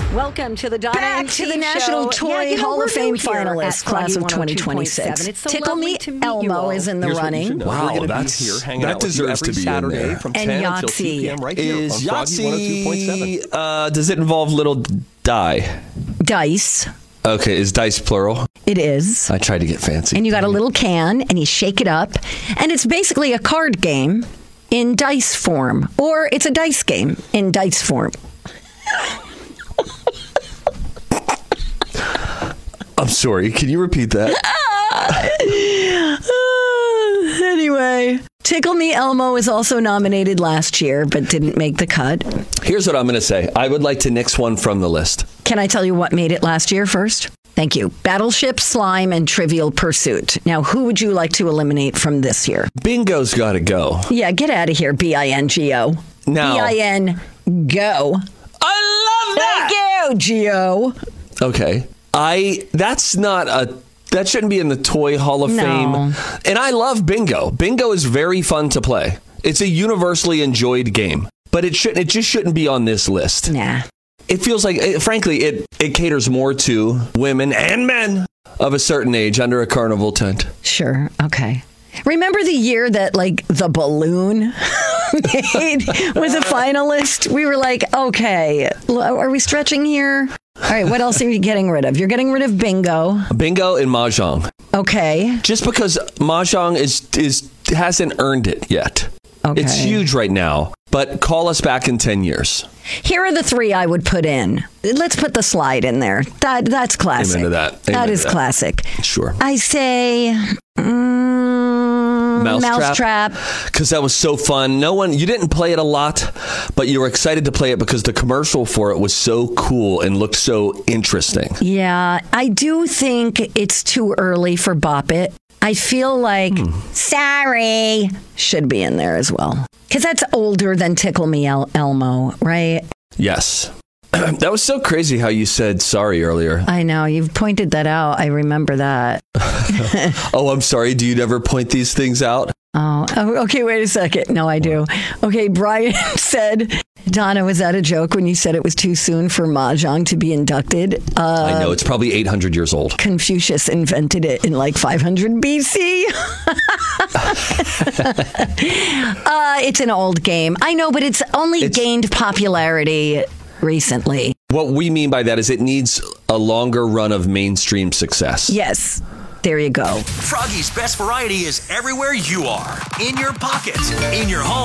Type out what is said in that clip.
Welcome to the Donna Back and to T the National Show. Toy Hall we're of Fame new here finalist, at class of Froggy 2026. 102.7. It's so Tickle lovely Me to meet you Elmo all. is in the Here's what you should running. know. Wow, We're going to be that's- here hanging that out with you deserves every to be in Saturday there. from And 10 until 2 Yahtzee. p.m. right here Is on Froggy 102.7. Yahtzee, does it involve little die? Dice. Okay, is dice plural? It is. I tried to get fancy. And you got a little can, and you shake it up, and it's basically a card game in dice form, or it's a dice game in dice form. I'm sorry, can you repeat that? Anyway, Tickle Me Elmo was also nominated last year, but didn't make the cut. Here's what I'm going to say. I would like to nix one from the list. Can I tell you what made it last year first? Thank you. Battleship, Slime, and Trivial Pursuit. Now, who would you like to eliminate from this year? Bingo's got to go. Yeah, get out of here, B-I-N-G-O. No. B-I-N-Go. I love that! Thank you, Geo. Okay. That shouldn't be in the Toy Hall of No. Fame. And I love Bingo. Bingo is very fun to play. It's a universally enjoyed game. But it just shouldn't be on this list. Nah. It feels like, frankly, it caters more to women and men of a certain age under a carnival tent. Sure. Okay. Remember the year that, like, the balloon was a finalist? We were like, okay, are we stretching here? All right, what else are you getting rid of? You're getting rid of Bingo. Bingo and Mahjong. Okay. Just because Mahjong hasn't earned it yet. Okay. It's huge right now, but call us back in 10 years. Here are the three I would put in. Let's put the slide in there. That's classic. Amen to that. That Amen is to that. classic. Sure. I say Mousetrap. Because that was so fun. You didn't play it a lot, but you were excited to play it because the commercial for it was so cool and looked so interesting. Yeah, I do think it's too early for Bop It. I feel like Sorry should be in there as well. Because that's older than Tickle Me Elmo, right? Yes. That was so crazy how you said sorry earlier. I know. You've pointed that out. I remember that. Oh, I'm sorry. Do you never point these things out? Oh, okay. Wait a second. No, I do. Okay. Brian said, Donna, was that a joke when you said it was too soon for Mahjong to be inducted? I know. It's probably 800 years old. Confucius invented it in like 500 BC. It's an old game. I know, but it's only gained popularity recently. What we mean by that is it needs a longer run of mainstream success. Yes. There you go. Froggy's best variety is everywhere you are. In your pocket, in your home.